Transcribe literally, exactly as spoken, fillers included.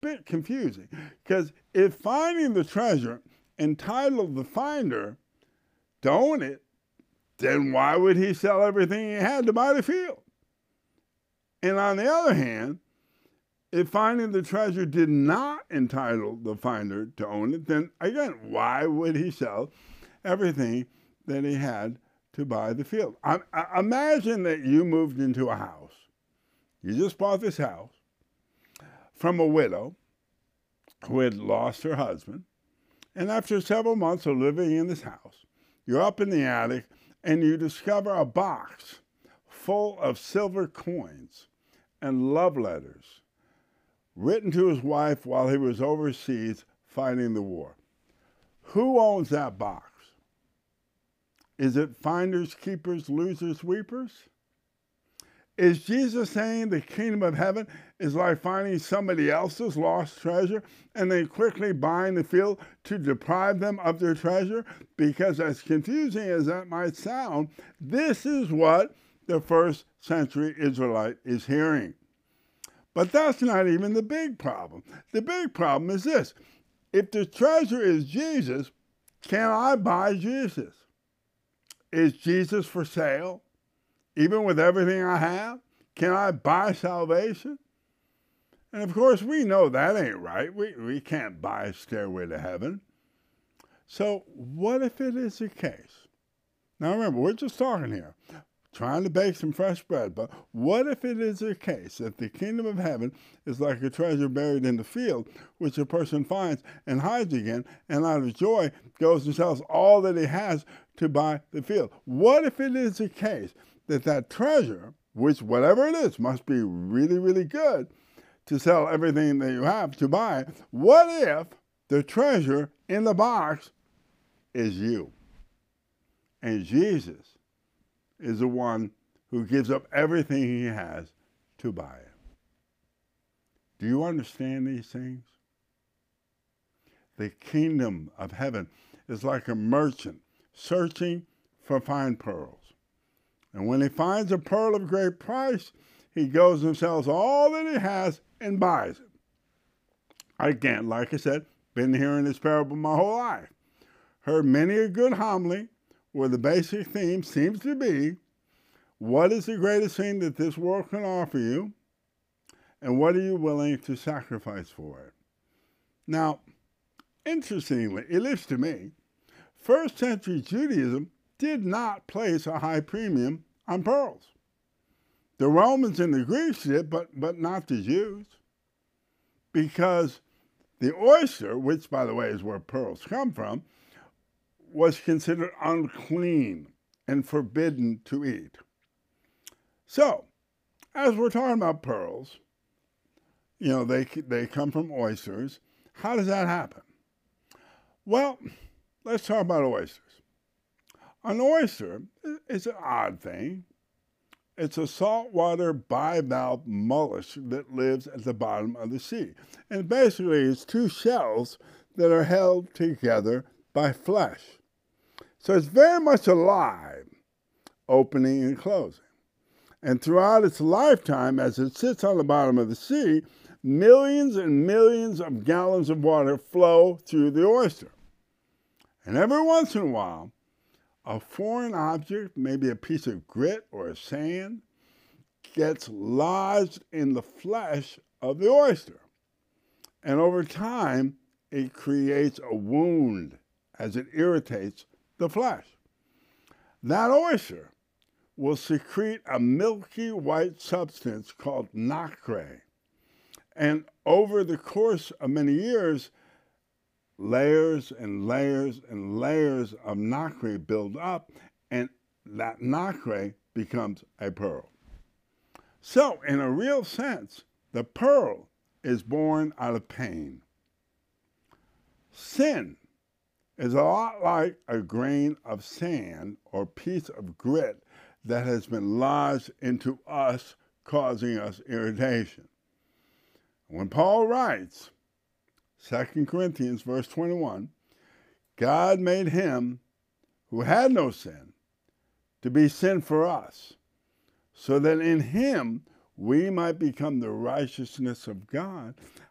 bit confusing, because if finding the treasure entitled the finder to own it, then why would he sell everything he had to buy the field? And on the other hand, if finding the treasure did not entitle the finder to own it, then again, why would he sell everything that he had to buy the field? I, I, imagine that you moved into a house. You just bought this house from a widow who had lost her husband. And after several months of living in this house, you're up in the attic and you discover a box full of silver coins and love letters written to his wife while he was overseas fighting the war. Who owns that box? Is it finders, keepers, losers, weepers? Is Jesus saying the kingdom of heaven is like finding somebody else's lost treasure and then quickly buying the field to deprive them of their treasure? Because as confusing as that might sound, this is what the first century Israelite is hearing. But that's not even the big problem. The big problem is this. If the treasure is Jesus, can I buy Jesus? Is Jesus for sale? Even with everything I have? Can I buy salvation? And of course, we know that ain't right. We, we can't buy a stairway to heaven. So what if it is the case? Now remember, we're just talking here, trying to bake some fresh bread, but what if it is the case that the kingdom of heaven is like a treasure buried in the field, which a person finds and hides again, and out of joy goes and sells all that he has to buy the field? What if it is the case that that treasure, which whatever it is, must be really, really good to sell everything that you have to buy? What if the treasure in the box is you? And Jesus is the one who gives up everything he has to buy it. Do you understand these things? The kingdom of heaven is like a merchant searching for fine pearls. And when he finds a pearl of great price, he goes and sells all that he has and buys it. Again, like I said, been hearing this parable my whole life. Heard many a good homily where the basic theme seems to be, what is the greatest thing that this world can offer you? And what are you willing to sacrifice for it? Now, interestingly, at least to me, first century Judaism did not place a high premium on pearls. The Romans and the Greeks did, but, but not the Jews. Because the oyster, which, by the way, is where pearls come from, was considered unclean and forbidden to eat. So, as we're talking about pearls, you know, they, they come from oysters. How does that happen? Well, let's talk about oysters. An oyster is an odd thing. It's a saltwater bivalve mollusk that lives at the bottom of the sea. And basically, it's two shells that are held together by flesh. So it's very much alive, opening and closing. And throughout its lifetime, as it sits on the bottom of the sea, millions and millions of gallons of water flow through the oyster. And every once in a while, a foreign object, maybe a piece of grit or a sand, gets lodged in the flesh of the oyster. And over time, it creates a wound as it irritates the flesh. That oyster will secrete a milky white substance called nacre. And over the course of many years, layers and layers and layers of nacre build up, and that nacre becomes a pearl. So, in a real sense, the pearl is born out of pain. Sin is a lot like a grain of sand or piece of grit that has been lodged into us, causing us irritation. When Paul writes, Second Corinthians verse twenty-one, God made him who had no sin to be sin for us, so that in him we might become the righteousness of God.